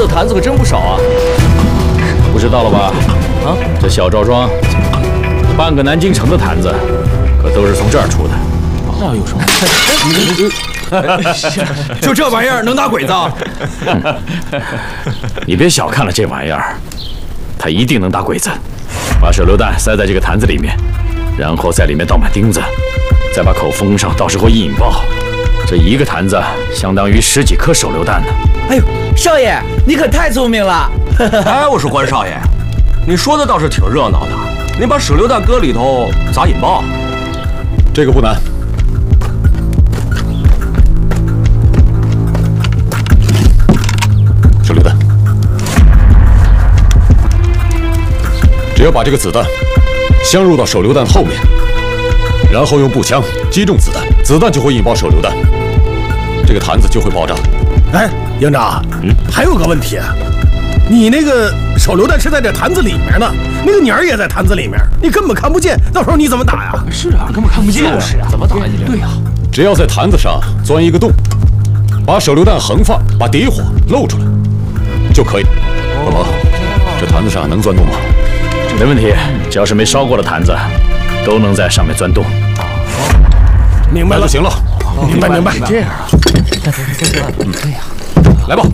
坛子可真不少啊！ 不知道了吧？ 啊， 这小赵庄，半个南京城的坛子，可都是从这儿出的。 那有什么？ 就这玩意儿能打鬼子？ 你别小看了这玩意儿，它一定能打鬼子。把手榴弹塞在这个坛子里面，然后在里面倒满钉子，再把口封上，到时候一引爆，这一个坛子相当于10几颗手榴弹呢。 哎呦，少爷，你可太聪明了！ 哎，我说关少爷，你说的倒是挺热闹的。你把手榴弹搁里头咋引爆？ 这个不难。手榴弹，只要把这个子弹镶入到手榴弹后面，然后用步枪击中子弹，子弹就会引爆手榴弹，这个坛子就会爆炸。 哎，营长，还有个问题啊，你那个手榴弹是在这坛子里面呢，那个鸟儿也在坛子里面，你根本看不见，到时候你怎么打呀？ 是啊，根本看不见。就是啊，怎么打？对呀， 只要在坛子上钻一个洞，把手榴弹横放，把底火露出来就可以。大鹏，这坛子上能钻洞吗？ 没问题，只要是没烧过的坛子，都能在上面钻洞。 明白了那就行了。 明白。 是这样啊。 来吧。